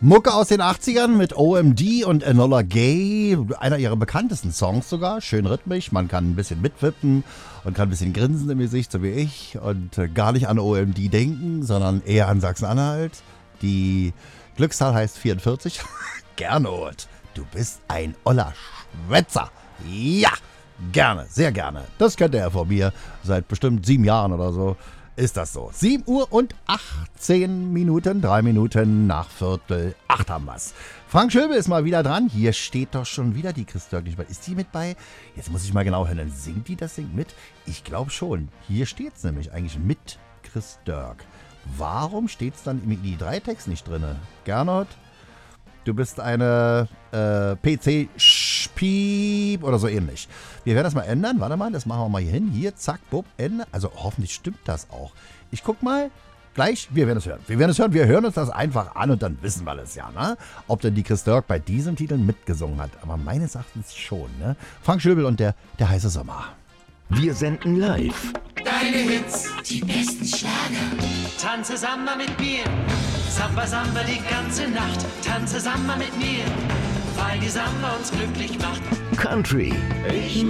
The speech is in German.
Mucke aus den 80ern mit OMD und Enola Gay, einer ihrer bekanntesten Songs sogar, schön rhythmisch, man kann ein bisschen mitwippen und kann ein bisschen grinsen im Gesicht, so wie ich, und gar nicht an OMD denken, sondern eher an Sachsen-Anhalt. Die Glückszahl heißt 44. Gernot, du bist ein oller Schwätzer. Ja, gerne, sehr gerne. Das kennt er von mir seit bestimmt 7 Jahren oder so. Ist das so? 7 Uhr und 18 Minuten, 3 Minuten nach Viertel 8 haben wir's. Frank Schöbel ist mal wieder dran. Hier steht doch schon wieder die Chris Dörk nicht bei. Ist die mit bei? Jetzt muss ich mal genau hören. Dann singt die das Ding mit? Ich glaube schon. Hier steht's nämlich eigentlich mit Chris Dörk. Warum steht's dann in die 3 Text nicht drin? Gernot, du bist eine PC-Piep oder so ähnlich. Wir werden das mal ändern. Warte mal, das machen wir mal hier hin. Hier, zack, bupp, Ende. Also hoffentlich stimmt das auch. Ich guck mal. Gleich, wir werden es hören. Wir hören uns das einfach an und dann wissen wir das ja, ne? Ob denn die Chris Dörk bei diesem Titel mitgesungen hat. Aber meines Erachtens schon, ne? Frank Schöbel und der heiße Sommer. Wir senden live. Deine Hits, die besten Schlager. Tanze Samba mit mir, Samba Samba die ganze Nacht. Tanze Samba mit mir, weil die Samba uns glücklich macht. Country. Ich